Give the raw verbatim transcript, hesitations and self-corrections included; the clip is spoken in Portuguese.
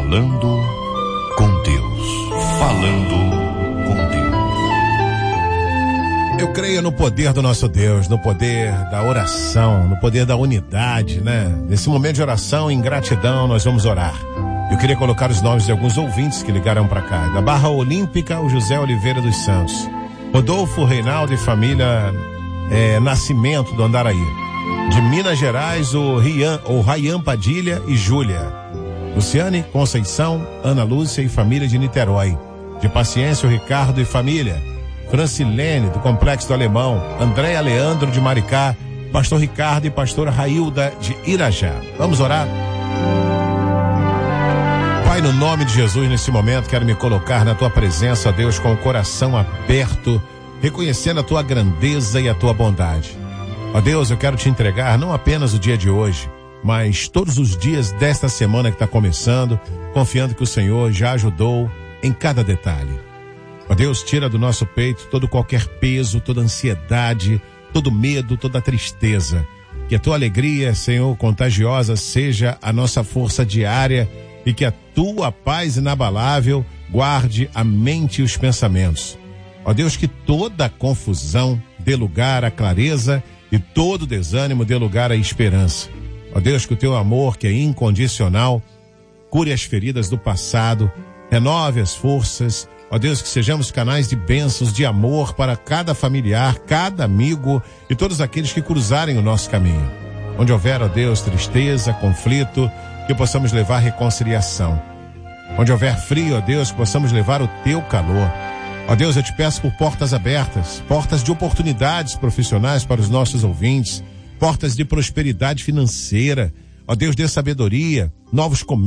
Falando com Deus. Falando com Deus. Eu creio no poder do nosso Deus, no poder da oração, no poder da unidade, né? Nesse momento de oração, em gratidão, nós vamos orar. Eu queria colocar os nomes de alguns ouvintes que ligaram para cá. Da Barra Olímpica, o José Oliveira dos Santos. Rodolfo Reinaldo e família é, Nascimento do Andaraí. De Minas Gerais, o Rian, o Rayan Padilha e Júlia. Luciane Conceição, Ana Lúcia e família de Niterói. De Paciência, o Ricardo e família. Francilene, do Complexo do Alemão. Andréa Leandro, de Maricá. Pastor Ricardo e pastora Railda, de Irajá. Vamos orar? Pai, no nome de Jesus, nesse momento, quero me colocar na tua presença, Deus, com o coração aberto, reconhecendo a tua grandeza e a tua bondade. Ó Deus, eu quero te entregar não apenas o dia de hoje, mas todos os dias desta semana que está começando, confiando que o Senhor já ajudou em cada detalhe. Ó Deus, tira do nosso peito todo qualquer peso, toda ansiedade, todo medo, toda tristeza. Que a tua alegria, Senhor, contagiosa, seja a nossa força diária e que a tua paz inabalável guarde a mente e os pensamentos. Ó Deus, que toda confusão dê lugar à clareza e todo desânimo dê lugar à esperança. Ó Deus, que o teu amor, que é incondicional, cure as feridas do passado, renove as forças. Ó Deus, que sejamos canais de bênçãos, de amor para cada familiar, cada amigo e todos aqueles que cruzarem o nosso caminho. Onde houver, ó Deus, tristeza, conflito, que possamos levar reconciliação. Onde houver frio, ó Deus, que possamos levar o teu calor. Ó Deus, eu te peço por portas abertas, portas de oportunidades profissionais para os nossos ouvintes, portas de prosperidade financeira. Ó Deus, dê sabedoria, novos começos.